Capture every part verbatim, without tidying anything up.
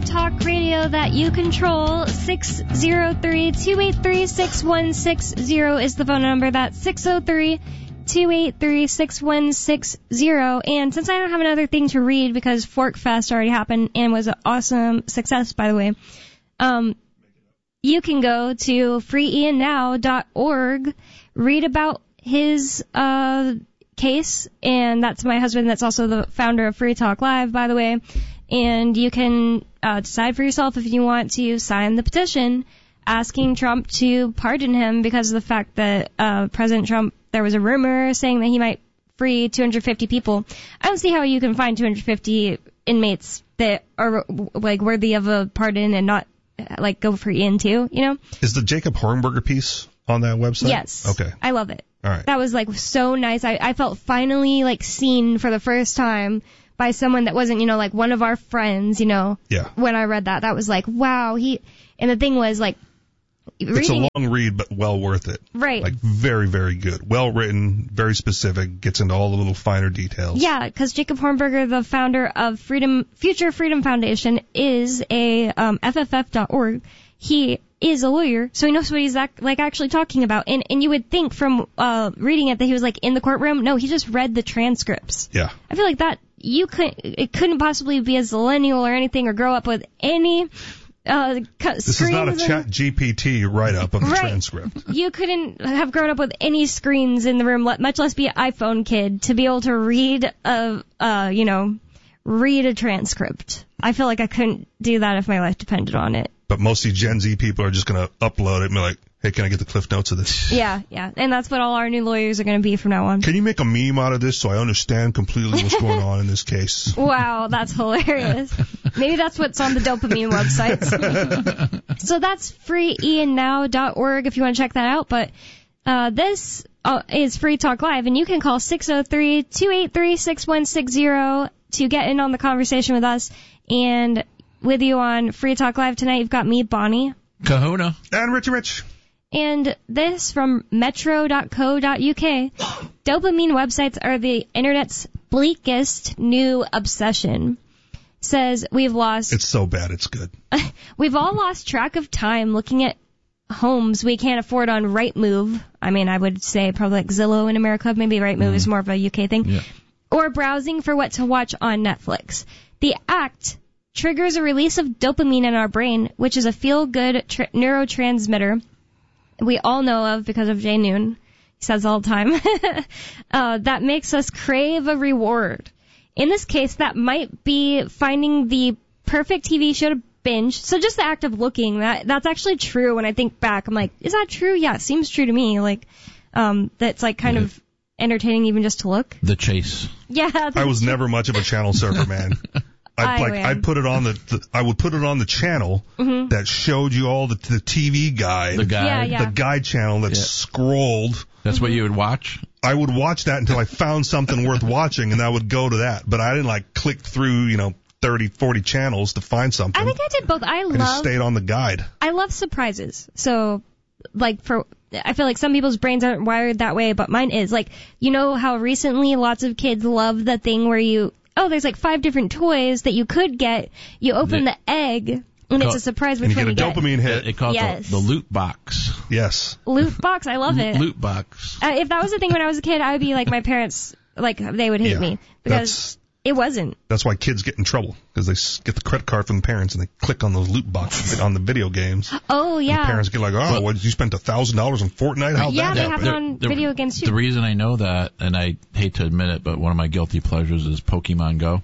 talk radio that you control. six oh three, two eight three, six one six zero is the phone number. That's six oh three, two eight three, six one six zero. And since I don't have another thing to read because Fork Fest already happened and was an awesome success, by the way, um, you can go to free ian now dot org, read about his uh case, and that's my husband. That's also the founder of Free Talk Live, by the way. And you can uh, decide for yourself if you want to sign the petition asking Trump to pardon him because of the fact that uh, President Trump, there was a rumor saying that he might free two hundred fifty people. I don't see how you can find two hundred fifty inmates that are like worthy of a pardon and not like go free in too, you know? Is the Jacob Hornberger piece on that website? Yes. Okay. I love it. All right. That was like so nice. I, I felt finally like seen for the first time by someone that wasn't, you know, like one of our friends, you know. Yeah. When I read that, that was like, wow. He, and the thing was like, it's a long read, but well worth it. Right. Like very, very good. Well written, very specific, gets into all the little finer details. Yeah, because Jacob Hornberger, the founder of Freedom Future Freedom Foundation, is a um, F F F dot org. He is a lawyer, so he knows what he's act- like actually talking about. And and you would think from uh reading it that he was like in the courtroom. No, he just read the transcripts. Yeah. I feel like that you could it couldn't possibly be a millennial or anything or grow up with any uh This is not a Chat G P T write-up of the right. transcript. You couldn't have grown up with any screens in the room, much less be an iPhone kid, to be able to read a, uh, you know, read a transcript. I feel like I couldn't do that if my life depended on it. But mostly Gen Z people are just going to upload it and be like, hey, can I get the Cliff Notes of this? Yeah, yeah. And that's what all our new lawyers are going to be from now on. Can you make a meme out of this so I understand completely what's going on in this case? Wow, that's hilarious. Maybe that's what's on the dopamine websites. So that's free ian now dot org if you want to check that out. But uh, this uh, is Free Talk Live, and you can call six oh three, two eight three, six one six zero to get in on the conversation with us. And with you on Free Talk Live tonight, you've got me, Bonnie. Kahuna. And Richie Rich. And this from metro dot co dot uk. Dopamine websites are the internet's bleakest new obsession. Says we've lost... It's so bad, it's good. We've all lost track of time looking at homes we can't afford on Rightmove. I mean, I would say probably like Zillow in America. Maybe Rightmove mm. is more of a U K thing. Yeah. Or browsing for what to watch on Netflix. The act triggers a release of dopamine in our brain, which is a feel-good tr- neurotransmitter we all know of because of Jay Noon. He says all the time. uh, that makes us crave a reward. In this case, that might be finding the perfect T V show to binge. So just the act of looking, that that's actually true. When I think back, I'm like, is that true? Yeah, it seems true to me. Like, um, that's like kind yeah. of entertaining even just to look. The chase. Yeah. I was true. never much of a channel surfer, man. I like I put it on the, the I would put it on the channel mm-hmm. that showed you all the the T V guide, the guide, yeah, yeah. the guide channel that yeah. scrolled. That's mm-hmm. what you would watch. I would watch that until I found something worth watching, and I would go to that. But I didn't like click through, you know, thirty, forty channels to find something. I think I did both. I, I love. just stayed on the guide. I love surprises. So, like for. I feel like some people's brains aren't wired that way, but mine is. Like, you know how recently lots of kids love the thing where you. Oh, there's like five different toys that you could get. You open the, the egg, and it's a surprise which one you get. And you get a dopamine hit. It calls yes. the, the loot box. Yes. Loot box, I love it. Loot box. Uh, if that was a thing when I was a kid, I would be like my parents, like they would hate yeah, me because it wasn't. That's why kids get in trouble, because they get the credit card from the parents and they click on those loot boxes on the video games. Oh, yeah. And the parents get like, oh, well, what, did you spend one thousand dollars on Fortnite? How'd yeah, that they happen? have it on the, video games too. The reason I know that, and I hate to admit it, but one of my guilty pleasures is Pokemon Go.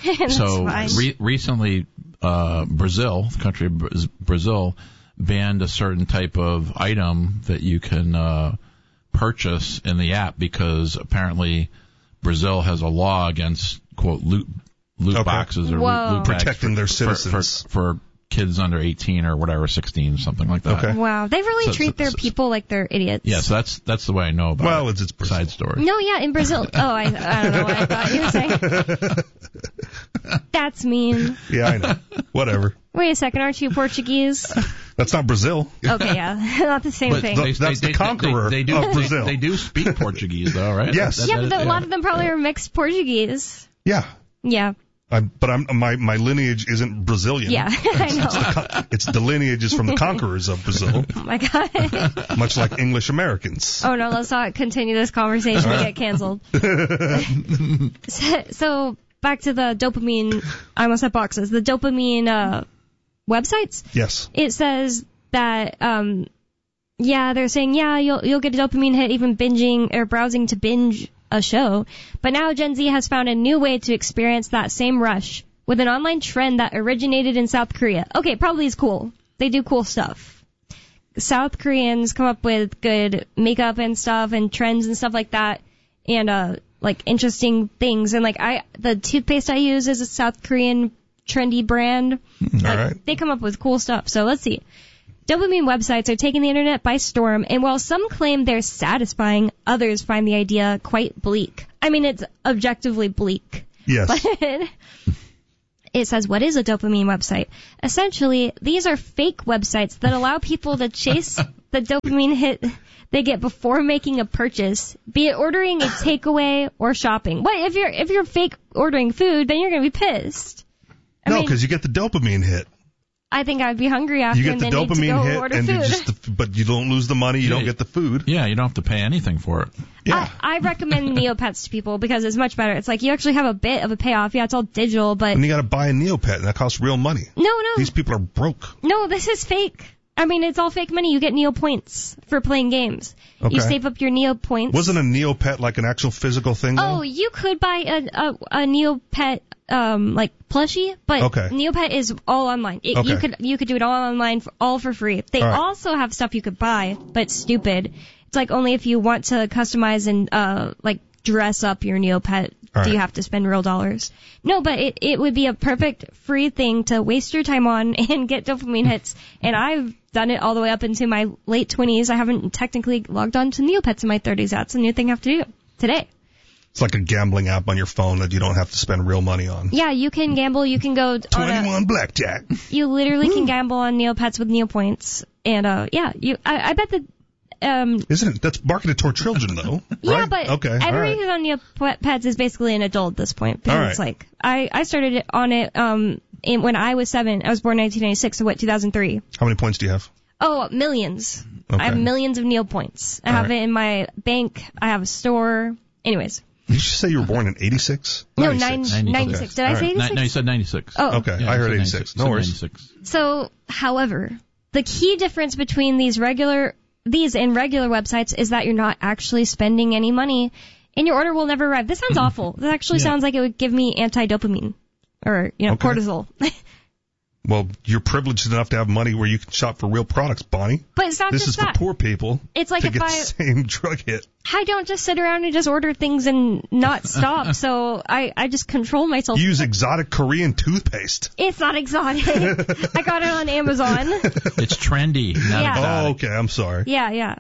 So re- recently, uh, Brazil, the country of Brazil, banned a certain type of item that you can uh, purchase in the app because apparently Brazil has a law against, quote, loot loot okay. boxes or Whoa. loot, loot bags protecting for, their citizens for, for, for kids under eighteen or whatever, sixteen, something like that. Okay. Wow, they really so, treat so, their so, people like they're idiots. Yeah, so that's that's the way I know about well, it. Well, it's its Brazil. Side story. No, yeah, in Brazil. Oh, I, I don't know what I thought you were saying. That's mean. Yeah, I know. Whatever. Wait a second, aren't you Portuguese? That's not Brazil. Okay, yeah, not the same but thing. The, they, that's they, the conqueror they, they, they do, of Brazil. They, they do speak Portuguese, though, right? Yes. That, that, yeah, that but is, a yeah. lot of them probably are mixed Portuguese. Yeah. Yeah. I'm, but I'm, my, my lineage isn't Brazilian. Yeah, I know. It's the, it's the lineage is from the conquerors of Brazil. Oh my God. Much like English Americans. Oh no, let's not continue this conversation. We get canceled. so, so back to the dopamine, I almost said boxes, the dopamine, uh, websites. Yes. It says that, um, yeah, they're saying, yeah, you'll, you'll get a dopamine hit even binging or browsing to binge a show. But now Gen Z has found a new way to experience that same rush with an online trend that originated in South Korea. Okay, probably is cool. They do cool stuff. South Koreans come up with good makeup and stuff and trends and stuff like that, and uh like interesting things. And like I the toothpaste I use is a South Korean trendy brand. All like, right. They come up with cool stuff. So let's see. Dopamine websites are taking the internet by storm, and while some claim they're satisfying, others find the idea quite bleak. I mean, it's objectively bleak. Yes. But it says, what is a dopamine website? Essentially, these are fake websites that allow people to chase the dopamine hit they get before making a purchase, be it ordering a takeaway or shopping. What if you're if you're fake ordering food, then you're going to be pissed. I no, because you get the dopamine hit. I think I'd be hungry after. You get the and then dopamine need to go hit, order and food. you just, but you don't lose the money. You yeah, don't get the food. Yeah, you don't have to pay anything for it. Yeah. I, I recommend Neopets to people because it's much better. It's like you actually have a bit of a payoff. Yeah, it's all digital, but And you got to buy a Neopet, and that costs real money. no, no, These people are broke. no. This is fake. I mean, it's all fake money. You get Neo points for playing games. Okay. You save up your Neo points. Wasn't a Neopet like an actual physical thing, though? Oh, you could buy a a, a Neopet um like plushie, but Okay. Neopet is all online. It, You Okay. could you could do it all online, for, all for free. They All right. also have stuff you could buy, but it's stupid. It's like only if you want to customize and uh like dress up your Neopet All do you right. have to spend real dollars. No, but it it would be a perfect free thing to waste your time on and get dopamine hits. And I've done it all the way up into my late twenties. I haven't technically logged on to Neopets in my thirties. That's a new thing I have to do today. It's like a gambling app on your phone that you don't have to spend real money on. Yeah, you can gamble. You can go on twenty-one a, blackjack. you literally can gamble on Neopets with Neopoints. And, uh, yeah, you, I, I bet that, um, Isn't it? That's marketed toward children, though. yeah, right? but okay, everyone all right. who's on Neopets is basically an adult at this point. Because All right. it's like, I, I started it on it, um, in, when I was seven. I was born in nineteen ninety-six, so what, two thousand three? How many points do you have? Oh, millions. Okay. I have millions of Neopoints. I All have right. it in my bank. I have a store. Anyways. Did you say you were born in eighty-six? No, ninety-six. nine, ninety-six. ninety-six. Did I All say right. eighty-six? No, you said ninety-six. Oh. Okay, Yeah, I you heard said eighty-six. ninety-six. No You said worries. ninety-six. So, however, the key difference between these regular, these and regular websites is that you're not actually spending any money, and your order will never arrive. This sounds awful. This actually Yeah. sounds like it would give me anti-dopamine, or you know, Okay. cortisol. Well, you're privileged enough to have money where you can shop for real products, Bonnie. But it's not This just is that. for poor people It's like to if get I, the same drug hit. I don't just sit around and just order things and not stop. So I, I just control myself. You use exotic Korean toothpaste. It's not exotic. I got it on Amazon. It's trendy. Not Yeah. exotic. Oh, okay. I'm sorry. Yeah, yeah.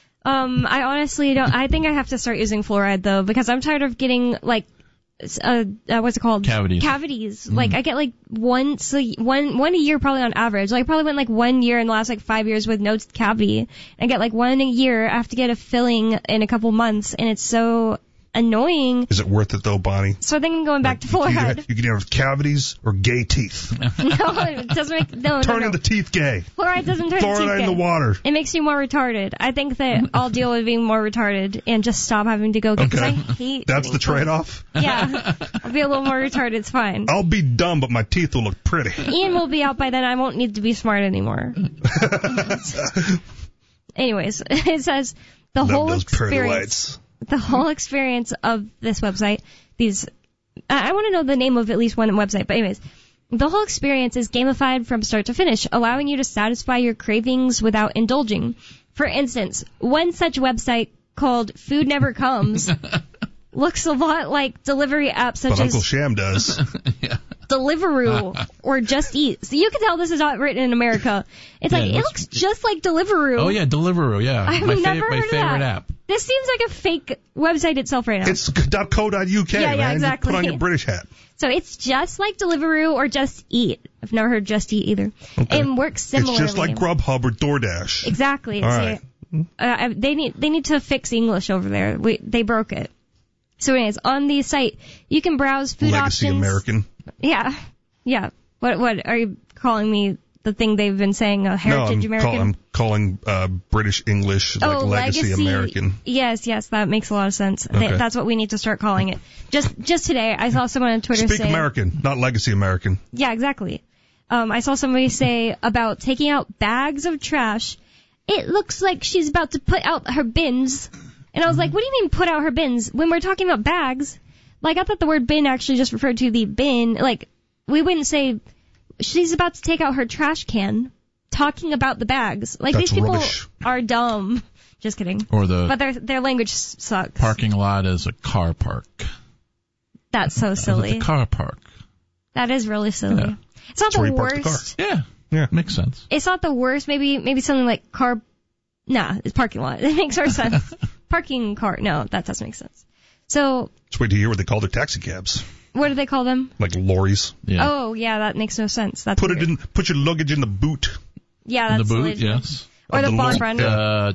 Um, I honestly don't. I think I have to start using fluoride though, because I'm tired of getting like, uh, uh what's it called? Cavities. Cavities. Like I get like once a one one a year probably on average. Like I probably went like one year in the last like five years with no cavity. I get like one a year. I have to get a filling in a couple months, and it's so annoying. Is it worth it though, Bonnie? So I think I'm going back to You can, fluoride. either, you can either have cavities or gay teeth. No, it doesn't make no no Turning no. the teeth gay. Fluoride doesn't turn the teeth Fluoride in the gay. water. It makes you more retarded. I think that I'll deal with being more retarded and just stop having to go get, because Okay. I hate That's getting the trade-off? fluoride. Yeah. I'll be a little more retarded. It's fine. I'll be dumb, but my teeth will look pretty. Ian will be out by then. I won't need to be smart anymore. Anyways, it says the Love whole those pearly experience, whites. the whole experience of this website, these, I, I want to know the name of at least one website, but anyways, the whole experience is gamified from start to finish, allowing you to satisfy your cravings without indulging. For instance, one such website called Food Never Comes looks a lot like delivery apps such But as Uncle Sham does. Deliveroo or Just Eat. So you can tell this is not written in America. It's Yeah, like, it it looks- looks just like Deliveroo. Oh yeah, Deliveroo. Yeah, I've my, never fav- my heard of favorite that. app. This seems like a fake website itself right now. It's .co.uk, Yeah, yeah, man. exactly. You put on your British hat. So it's just like Deliveroo or Just Eat. I've never heard Just Eat either. Okay. It works similarly. It's just like Grubhub or DoorDash. Exactly. All See, right. uh, they need they need to fix English over there. We, they broke it. So anyways, on the site, you can browse food Legacy options. American. Yeah. Yeah. What What are you calling me? The thing they've been saying, uh, heritage no, I'm American? Call, I'm calling uh, British English, like oh, legacy, legacy American. Yes, yes, that makes a lot of sense. Okay. They, that's what we need to start calling it. Just just today, I saw someone on Twitter Speak say... American, not legacy American. Yeah, exactly. Um, I saw somebody say about taking out bags of trash, it looks like she's about to put out her bins. And I was like, what do you mean put out her bins? When we're talking about bags, like I thought the word bin actually just referred to the bin. Like, we wouldn't say... She's about to take out her trash can, talking about the bags. Like, That's these people rubbish. are dumb. Just kidding. Or the but their their language sucks. Parking lot is a car park. That's so silly. It's a car park. That is really silly. Yeah. It's not That's the The worst. Yeah. Yeah. Makes sense. It's not the worst. Maybe maybe something like car. Nah, it's parking lot. It makes more sense. Parking car. No, that doesn't make sense. So. Just wait to hear what they call their taxi cabs. What do they call them? Like lorries. Yeah. Oh, yeah, that makes no sense. That's put weird. it in. Put your luggage in the boot. Yeah, that's in the boot. silly. Yes. Or Of the, the bar lo- front. Uh,